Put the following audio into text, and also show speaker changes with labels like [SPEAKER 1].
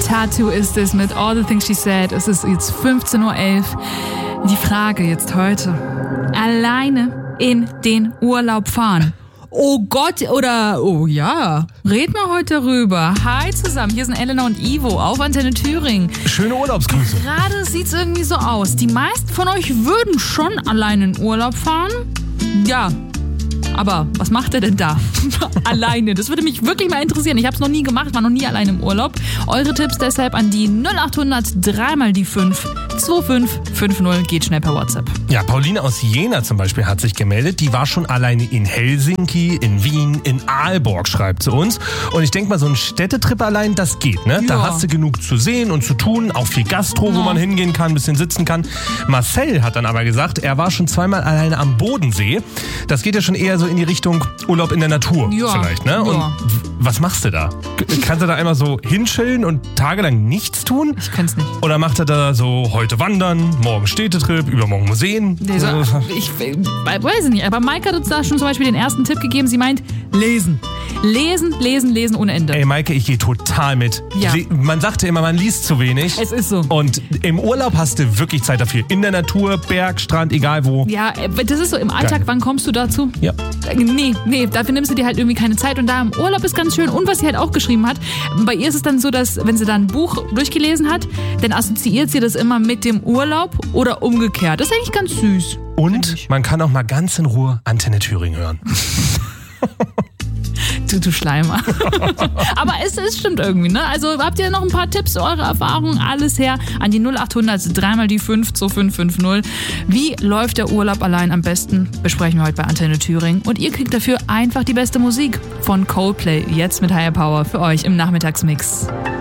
[SPEAKER 1] Tattoo ist es mit All the Things She Said. Es ist jetzt 15:11 Uhr. Die Frage jetzt heute. Alleine in den Urlaub fahren. Oh Gott, oder, oh ja, reden wir heute darüber. Hi zusammen, hier sind Elena und Ivo auf Antenne Thüringen.
[SPEAKER 2] Schöne Urlaubsgrüße.
[SPEAKER 1] Gerade sieht's irgendwie so aus. Die meisten von euch würden schon alleine in Urlaub fahren. Ja, aber was macht ihr denn da? Alleine, das würde mich wirklich mal interessieren. Ich habe es noch nie gemacht, war noch nie alleine im Urlaub. Eure Tipps deshalb an die 0800 3 die 5 2550, geht schnell per WhatsApp.
[SPEAKER 2] Ja, Pauline aus Jena zum Beispiel hat sich gemeldet. Die war schon alleine in Helsinki, in Wien, in Aalborg, schreibt sie uns. Und ich denke mal, so ein Städtetrip allein, das geht, ne?
[SPEAKER 1] Ja.
[SPEAKER 2] Da hast du genug zu sehen und zu tun, auch viel Gastro, wo man hingehen kann, ein bisschen sitzen kann. Marcel hat dann aber gesagt, er war schon zweimal alleine am Bodensee. Das geht ja schon eher so in die Richtung Urlaub in der Natur vielleicht, ne? Und was machst du da? Kannst du da einmal so hinchillen und tagelang nichts tun?
[SPEAKER 1] Ich kann's nicht.
[SPEAKER 2] Oder macht er da so heute wandern, morgen Städtetrip, übermorgen Museen?
[SPEAKER 1] Ich weiß nicht, aber Maike hat uns da schon zum Beispiel den ersten Tipp gegeben. Sie meint, lesen. Lesen ohne Ende.
[SPEAKER 2] Ey, Maike, ich gehe total mit.
[SPEAKER 1] Ja.
[SPEAKER 2] Man sagte immer, man liest zu wenig.
[SPEAKER 1] Es ist so.
[SPEAKER 2] Und im Urlaub hast du wirklich Zeit dafür. In der Natur, Berg, Strand, egal wo.
[SPEAKER 1] Ja, das ist so im Alltag.
[SPEAKER 2] Geil.
[SPEAKER 1] Wann kommst du dazu?
[SPEAKER 2] Ja.
[SPEAKER 1] Nee, dafür nimmst du dir halt irgendwie keine Zeit. Und da im Urlaub ist ganz schön. Und was sie halt auch geschrieben hat, bei ihr ist es dann so, dass wenn sie dann ein Buch durchgelesen hat, dann assoziiert sie das immer mit dem Urlaub oder umgekehrt. Das ist eigentlich ganz süß.
[SPEAKER 2] Und man kann auch mal ganz in Ruhe Antenne Thüringen hören.
[SPEAKER 1] Du Schleimer. Aber es stimmt irgendwie, ne? Also habt ihr noch ein paar Tipps, eure Erfahrungen, alles her an die 0800 3 die 5 2550. Wie läuft der Urlaub allein am besten? Besprechen wir heute bei Antenne Thüringen. Und ihr kriegt dafür einfach die beste Musik von Coldplay. Jetzt mit Higher Power für euch im Nachmittagsmix.